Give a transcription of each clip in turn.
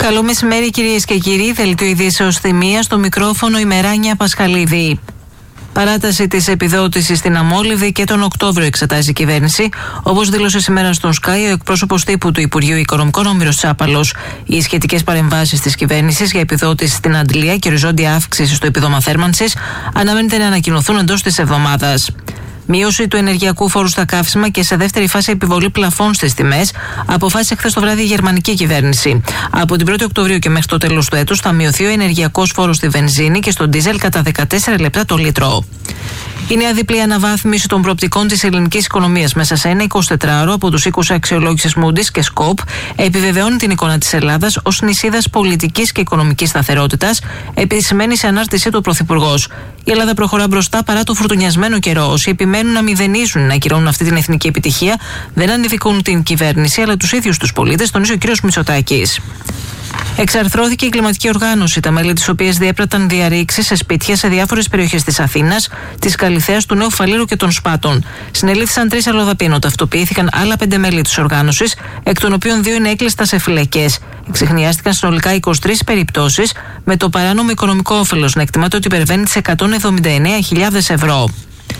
Καλό μεσημέρι, κυρίες και κύριοι. Δελτίο ειδήσεως Θυμία, στο μικρόφωνο η Μεράνια Πασχαλίδη. Παράταση της επιδότησης στην Αμόλυδη και τον Οκτώβριο εξετάζει η κυβέρνηση, όπως δήλωσε σήμερα στον Sky ο εκπρόσωπος τύπου του Υπουργείου Οικονομικών, ο Μύρος Τσάπαλος. Οι σχετικές παρεμβάσεις της κυβέρνησης για επιδότηση στην Αντλία και οριζόντια αύξηση στο επίδομα θέρμανσης αναμένεται να ανακοινωθούν εντός της εβδομάδας. Μείωση του ενεργειακού φόρου στα καύσιμα και σε δεύτερη φάση επιβολή πλαφών στις τιμές, αποφάσισε χθες το βράδυ η γερμανική κυβέρνηση. Από την 1η Οκτωβρίου και μέχρι το τέλος του έτους θα μειωθεί ο ενεργειακός φόρος στη βενζίνη και στο ντίζελ κατά 14 λεπτά το λίτρο. Η νέα διπλή αναβάθμιση των προοπτικών της ελληνικής οικονομίας μέσα σε ένα 24ωρο από τους οίκους αξιολόγησης Moody's και Scope επιβεβαιώνει την εικόνα της Ελλάδας ως νησίδας πολιτικής και οικονομικής σταθερότητας, επισημαίνει σε ανάρτησή του ο Πρωθυπουργός. Η Ελλάδα προχωρά μπροστά παρά το φουρτουνιασμένο καιρό. Όσοι επιμένουν να μηδενίζουν, να ακυρώνουν αυτή την εθνική επιτυχία, δεν ανειδικούν την κυβέρνηση αλλά τους ίδιους τους πολίτες, τονίζει ο κ. Μητσοτάκης. Εξαρθρώθηκε η εγκληματική οργάνωση, τα μέλη της οποίας διέπραταν διαρρήξεις σε σπίτια σε διάφορες περιοχές της Αθήνας, της Καλιθέας, του Νέου Φαλήρου και των Σπάτων. Συνελήφθησαν 3 αλλοδαπίνων, ταυτοποιήθηκαν άλλα 5 μέλη της οργάνωσης, εκ των οποίων 2 είναι έκλειστα σε φυλακές. Εξιχνιάστηκαν συνολικά 23 περιπτώσεις, με το παράνομο οικονομικό όφελος να εκτιμάται ότι υπερβαίνει τις 179.000 ευρώ.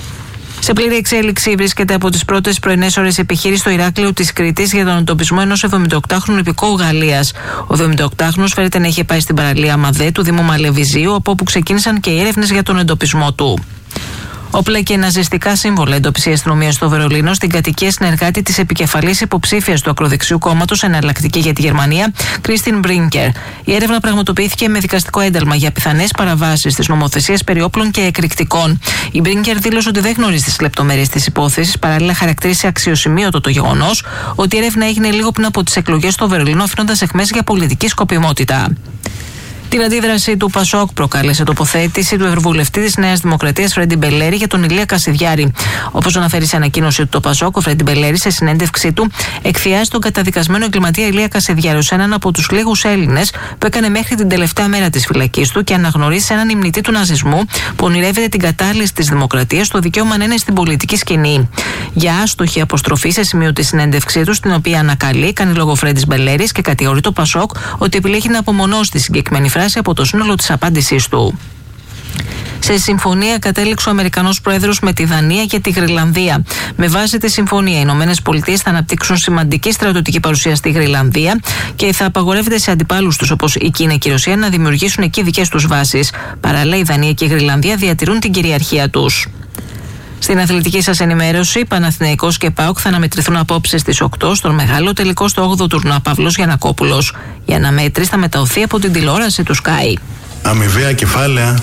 Σε πλήρη εξέλιξη βρίσκεται από τις πρώτες πρωινές ώρες επιχείρηση στο Ηράκλειο της Κρήτης για τον εντοπισμό ενός 78χρονου υπηκόου Γαλλίας. Ο 78χρονος φέρεται να είχε πάει στην παραλία Μαδέ του Δήμου Μαλεβιζίου, από όπου ξεκίνησαν και οι έρευνες για τον εντοπισμό του. Όπλα και ναζιστικά σύμβολα εντόπισε η αστυνομία στο Βερολίνο στην κατοικία συνεργάτη της επικεφαλής υποψήφιας του ακροδεξιού κόμματος Εναλλακτική για τη Γερμανία, Κρίστιν Μπρίνκερ. Η έρευνα πραγματοποιήθηκε με δικαστικό ένταλμα για πιθανές παραβάσεις της νομοθεσίας περί όπλων και εκρηκτικών. Η Μπρίνκερ δήλωσε ότι δεν γνωρίζει τις λεπτομέρειες της υπόθεσης, παράλληλα χαρακτήρισε αξιοσημείωτο το γεγονός ότι η έρευνα έγινε λίγο πριν από τις εκλογές στο Βερολίνο, αφήνοντας αιχμές για πολιτική σκοπιμότητα. Την αντίδραση του Πασόκ προκάλεσε τοποθέτηση του Ευρωβουλευτή της Νέας Δημοκρατίας Φρέντι Μπελέρη για τον Ηλία Κασιδιάρη. Όπως αναφέρει σε ανακοίνωση του το Πασόκ, ο Φρέντι Μπελέρη σε συνέντευξή του εκθιάζει τον καταδικασμένο εγκληματία Ηλία Κασιδιάρη ως έναν από τους λίγους Έλληνες που έκανε μέχρι την τελευταία μέρα της φυλακής του και αναγνωρίζει έναν υμνητή του ναζισμού που ονειρεύεται την κατάρλιση της δημοκρατίας, το δικαίωμα να είναι στην πολιτική σκηνή. Για άστοχη αποστροφή σε σημείο τη συνέντευξή του, στην οποία ανακαλεί, κάνει λόγο Φρέντι Μπελέρη και κατηγορεί το Πασόκ ότι επιλέγει να απομονώσει τη συγκεκριμένη φράση από το σύνολο της απάντησής του. Σε συμφωνία κατέληξε ο Αμερικανός Πρόεδρος με τη Δανία και τη Γρυλανδία. Με βάση τη συμφωνία, οι Ηνωμένες Πολιτείες θα αναπτύξουν σημαντική στρατιωτική παρουσία στη Γρυλανδία και θα απαγορεύεται σε αντιπάλους τους όπως η Κίνα και η Ρωσία να δημιουργήσουν εκεί δικές τους βάσεις. Παράλληλα, η Δανία και η Γρυλανδία διατηρούν την κυριαρχία τους. Στην αθλητική σας ενημέρωση, Παναθηναϊκός και ΠΑΟΚ θα αναμετρηθούν απόψε στις 8 στον μεγάλο τελικό στο 8ο τουρνουά Παύλος Γιαννακόπουλος. Η αναμέτρηση θα μεταδοθεί από την τηλεόραση του Sky. Αμοιβαία κεφάλαια.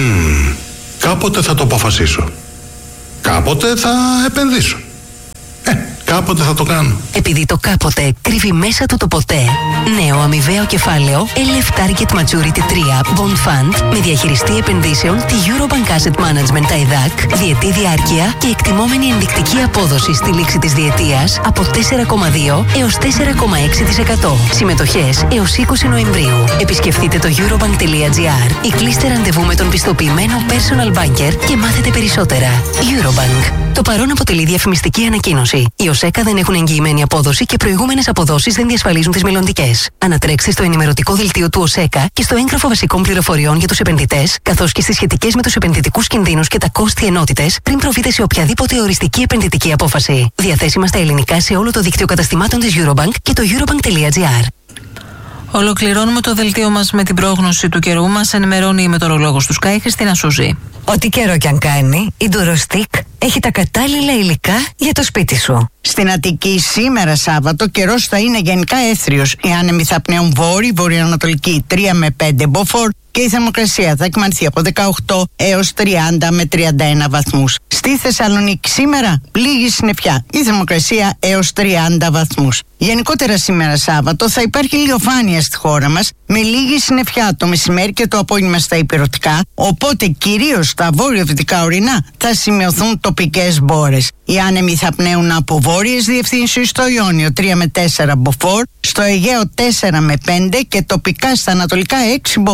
Κάποτε θα το αποφασίσω. Κάποτε θα επενδύσω. Κάποτε θα το κάνω. Επειδή το κάποτε κρύβει μέσα του το ποτέ. Νέο αμοιβαίο κεφάλαιο LF Target Maturity 3 Bond Fund με διαχειριστή επενδύσεων τη Eurobank Asset Management ΤΑΙΔΑΚ, διετή διάρκεια και εκτιμόμενη ενδεικτική απόδοση στη λήξη της διετίας από 4,2 έως 4,6%. Συμμετοχές έως 20 Νοεμβρίου. Επισκεφτείτε το eurobank.gr ή κλείστε ραντεβού με τον πιστοποιημένο personal banker και μάθετε περισσότερα. Eurobank. Το παρόν αποτελεί διαφημιστική ανακοίνωση. Οι ΟΣΕΚΑ δεν έχουν εγγυημένη απόδοση και προηγούμενες αποδόσεις δεν διασφαλίζουν τις μελλοντικές. Ανατρέξτε στο ενημερωτικό δελτίο του ΟΣΕΚΑ και στο έγγραφο βασικών πληροφοριών για τους επενδυτές, καθώς και στις σχετικές με τους επενδυτικούς κινδύνους και τα κόστη ενότητες, πριν προβείτε σε οποιαδήποτε οριστική επενδυτική απόφαση. Διαθέσιμα στα ελληνικά σε όλο το δίκτυο καταστημάτων της Eurobank και το eurobank.gr. Ολοκληρώνουμε το δελτίο μας με την πρόγνωση του καιρού. Μας ενημερώνει η μετεωρολόγος του Sky, Χριστίνα Σούζη. Ό,τι καιρό κι αν κάνει, η Ντουροστικ έχει τα κατάλληλα υλικά για το σπίτι σου. Στην Αττική σήμερα Σάββατο καιρός θα είναι γενικά έθριος. Οι άνεμοι θα πνέουν βορειοανατολική 3 με 5 μποφόρ και η θερμοκρασία θα εκμανθεί από 18 έως 30 με 31 βαθμούς. Στη Θεσσαλονίκη σήμερα λίγη συννεφιά, η θερμοκρασία έως 30 βαθμούς. Γενικότερα σήμερα Σάββατο θα υπάρχει ηλιοφάνεια στη χώρα μας με λίγη συννεφιά το μεσημέρι και το απόγευμα στα ηπειρωτικά, οπότε κυρίως στα βόρειο-δυτικά ορεινά θα σημειωθούν τοπικές μπόρες. Οι άνεμοι θα πνέουν από βόρειες διευθύνσεις στο Ιόνιο 3 με 4 μποφόρ, στο Αιγαίο 4 με 5 και τοπικά στα ανατολικά 6 μποφόρ.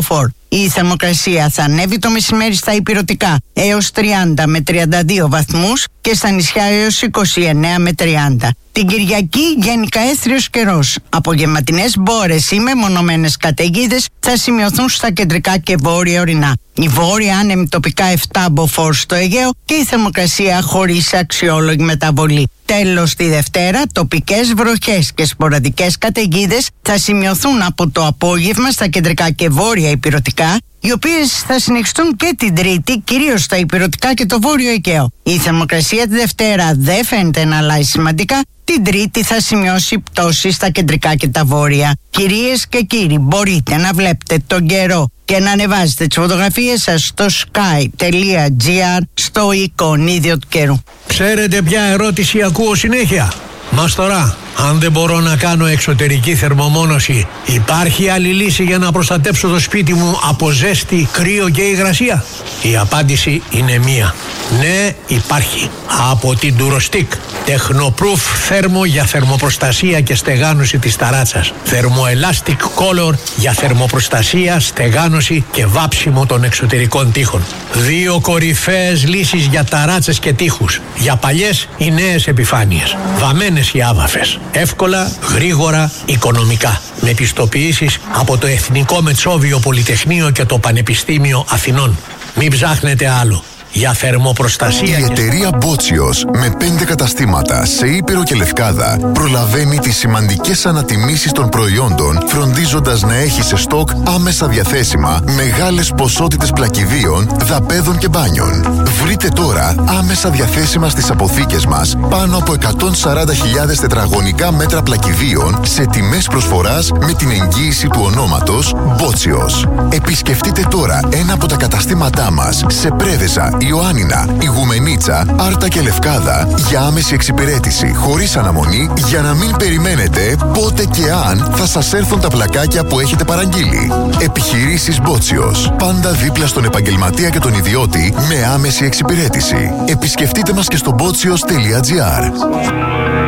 Η θερμοκρασία θα ανέβει το μεσημέρι στα ηπειρωτικά έως 30 με 32 βαθμούς και στα νησιά έως 29 με 30. Την Κυριακή γενικά έθριος καιρός. Απογευματινές μπόρες ή μεμονωμένες καταιγίδες θα σημειωθούν στα κεντρικά και βόρεια ορεινά. Η βόρεια άνεμη τοπικά 7 μποφόρ στο Αιγαίο και η θερμοκρασία χωρίς αξιόλογη μεταβολή. Τέλος, τη Δευτέρα, τοπικές βροχές και σποραδικές καταιγίδες θα σημειωθούν από το απόγευμα στα κεντρικά και βόρεια ηπειρωτικά, οι οποίες θα συνεχιστούν και την Τρίτη, κυρίως στα ηπειρωτικά και το βόρειο Αιγαίο. Η θερμοκρασία τη Δευτέρα δεν φαίνεται να αλλάζει σημαντικά. Την Τρίτη θα σημειώσει πτώση στα κεντρικά και τα βόρεια. Κυρίες και κύριοι, μπορείτε να βλέπετε τον καιρό και να ανεβάζετε τις φωτογραφίες σας στο sky.gr στο εικονίδιο του καιρού. Ξέρετε ποια ερώτηση ακούω συνέχεια? Μαστορά, αν δεν μπορώ να κάνω εξωτερική θερμομόνωση, υπάρχει άλλη λύση για να προστατέψω το σπίτι μου από ζέστη, κρύο και υγρασία? Η απάντηση είναι μία. Ναι, υπάρχει. Από την Durostic. Τεχνοπρούφ θέρμο για θερμοπροστασία και στεγάνωση της ταράτσας. Thermoelastic Color για θερμοπροστασία, στεγάνωση και βάψιμο των εξωτερικών τοίχων. 2 κορυφαίες λύσεις για ταράτσες και τοίχους. Για παλιές ή νέες επιφάνειες. Βαμμένες οι άβαφες. Εύκολα, γρήγορα, οικονομικά. Με πιστοποιήσεις από το Εθνικό Μετσόβιο Πολυτεχνείο και το Πανεπιστήμιο Αθηνών. Μην ψάχνετε άλλο. Για θερμοπροστασία. Η εταιρεία Μπότσιος με 5 καταστήματα σε Ήπειρο και Λευκάδα προλαβαίνει τις σημαντικές ανατιμήσεις των προϊόντων, φροντίζοντας να έχει σε στόκ άμεσα διαθέσιμα μεγάλες ποσότητες πλακιδίων, δαπέδων και μπάνιων. Βρείτε τώρα άμεσα διαθέσιμα στις αποθήκες μας πάνω από 140.000 τετραγωνικά μέτρα πλακιδίων σε τιμές προσφοράς με την εγγύηση του ονόματος Μπότσιος. Επισκεφτείτε τώρα ένα από τα καταστήματά μας σε Πρέβεζα, Ιωάννινα, Ιγουμενίτσα, Άρτα και Λευκάδα για άμεση εξυπηρέτηση χωρίς αναμονή, για να μην περιμένετε πότε και αν θα σας έρθουν τα πλακάκια που έχετε παραγγείλει. Επιχειρήσεις Μπότσιος. Πάντα δίπλα στον επαγγελματία και τον ιδιώτη με άμεση εξυπηρέτηση. Επισκεφτείτε μας και στο botsios.gr.